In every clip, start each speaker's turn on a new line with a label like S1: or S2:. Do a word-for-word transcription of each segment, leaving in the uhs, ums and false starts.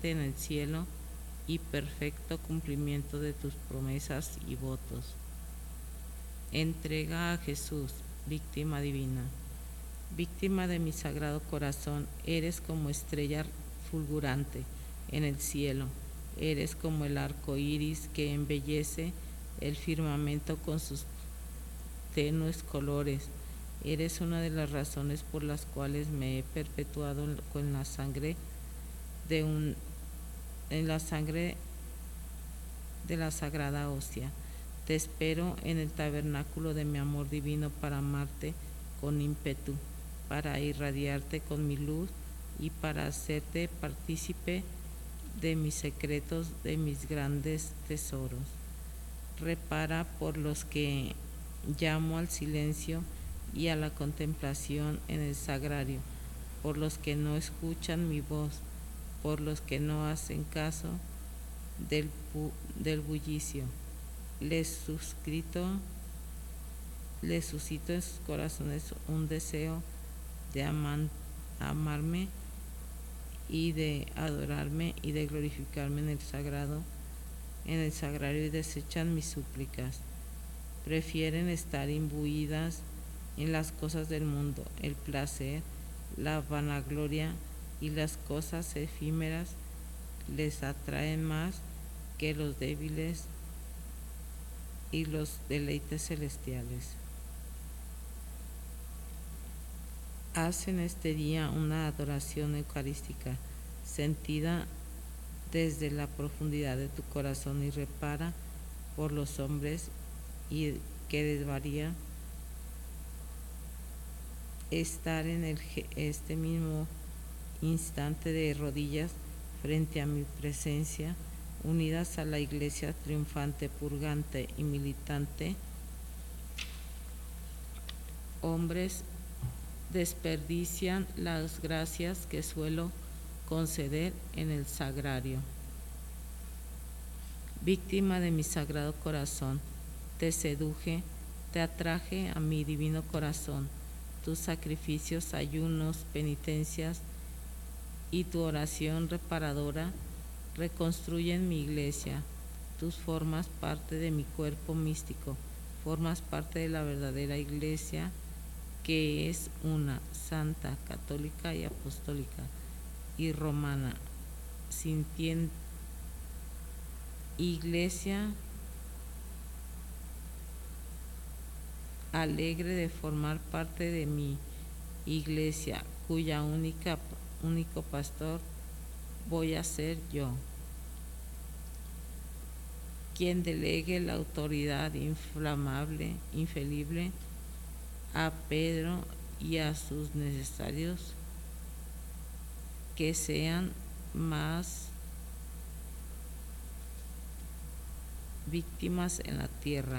S1: parte en el cielo y perfecto cumplimiento de tus promesas y votos. Entrega a Jesús, víctima divina. Víctima de mi sagrado corazón, eres como estrella fulgurante en el cielo, eres como el arco iris que embellece el firmamento con sus tenues colores. Eres una de las razones por las cuales me he perpetuado con la sangre de un en la sangre de la sagrada hostia. Te espero en el tabernáculo de mi amor divino para amarte con ímpetu, para irradiarte con mi luz y para hacerte partícipe de mis secretos, de mis grandes tesoros. Repara por los que llamo al silencio y a la contemplación en el sagrario, por los que no escuchan mi voz, por los que no hacen caso del, del bullicio. Les suscrito, les suscito en sus corazones un deseo de aman, amarme y de adorarme y de glorificarme en el sagrado, en el sagrario, y desechan mis súplicas. Prefieren estar imbuidas en las cosas del mundo, el placer, la vanagloria y las cosas efímeras les atraen más que los débiles y los deleites celestiales. Haz en este día una adoración eucarística sentida desde la profundidad de tu corazón y repara por los hombres y que desvaría estar en el, este mismo instante de rodillas frente a mi presencia, unidas a la iglesia triunfante, purgante y militante. Hombres desperdician las gracias que suelo conceder en el sagrario. Víctima de mi sagrado corazón, te seduje, te atraje a mi divino corazón. Tus sacrificios, ayunos, penitencias y tu oración reparadora reconstruyen mi iglesia. Tú formas parte de mi cuerpo místico, formas parte de la verdadera iglesia, que es una, santa, católica y apostólica y romana, sintiente iglesia alegre de formar parte de mi iglesia, cuya única, único pastor voy a ser yo, quien delegue la autoridad inflamable, infalible a Pedro y a sus necesarios que sean más víctimas en la tierra.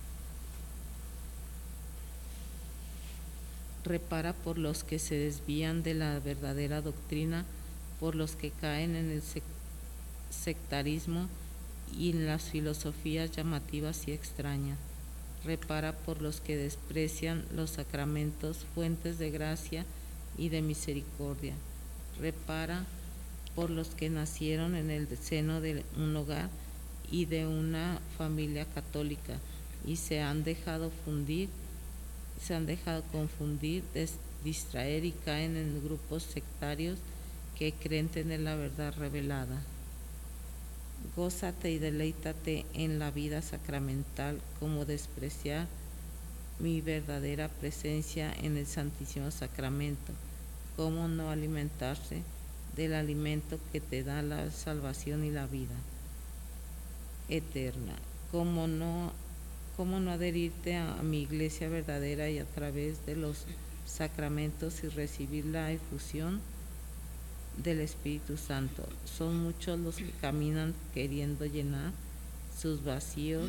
S1: Repara por los que se desvían de la verdadera doctrina, por los que caen en el sectarismo y en las filosofías llamativas y extrañas. Repara por los que desprecian los sacramentos, fuentes de gracia y de misericordia. Repara por los que nacieron en el seno de un hogar y de una familia católica y se han dejado fundir, se han dejado confundir, distraer y caen en grupos sectarios que creen tener la verdad revelada. Gózate y deleítate en la vida sacramental, como despreciar mi verdadera presencia en el Santísimo Sacramento, cómo no alimentarse del alimento que te da la salvación y la vida eterna, cómo no, cómo no adherirte a, a mi iglesia verdadera y a través de los sacramentos y recibir la efusión del Espíritu Santo. Son muchos los que caminan queriendo llenar sus vacíos,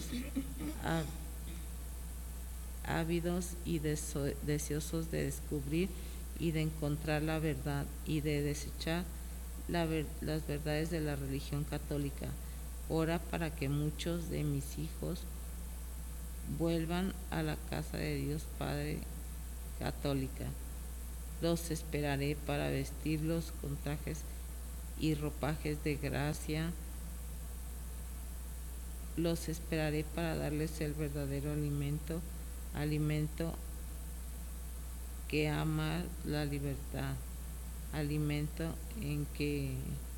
S1: ávidos y deseosos de descubrir y de encontrar la verdad y de desechar la ver, las verdades de la religión católica. Ora para que muchos de mis hijos vuelvan a la casa de Dios Padre católica. Los esperaré para vestirlos con trajes y ropajes de gracia. Los esperaré para darles el verdadero alimento, alimento que ama la libertad, alimento en que